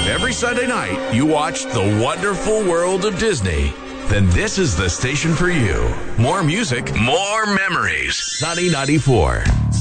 every Sunday night you watch The Wonderful World of Disney, then this is the station for you. More music, more memories. Sunny 94.